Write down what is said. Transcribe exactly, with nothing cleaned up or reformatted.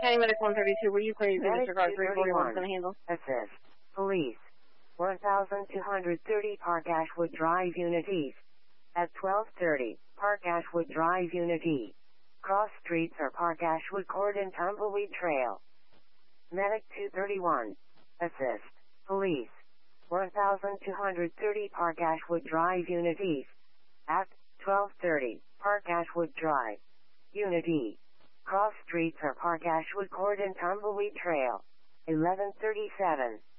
County Medic one thirty-two, were you cleared to Medic disregard two three forty-one thirty-one. going to handle? Assist. Police. one thousand two hundred thirty Park Ashwood Drive Unit East. At twelve thirty, Park Ashwood Drive Unit E. Cross streets are Park Ashwood Court and Tumbleweed Trail. Medic two thirty-one. Assist. Police. one thousand two hundred thirty Park Ashwood Drive Unit East. At twelve thirty, Park Ashwood Drive. Unit E. Cross streets are Park Ashwood Court and Tumbleweed Trail. eleven thirty-seven.